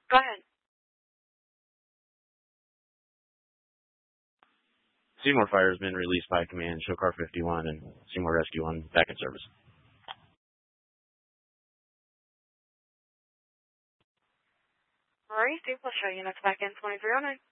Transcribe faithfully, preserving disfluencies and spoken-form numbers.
Go ahead. Seymour Fire has been released by command. Show car fifty-one and Seymour Rescue one back in service. Rory, Steve, will show you next back in twenty-three oh nine.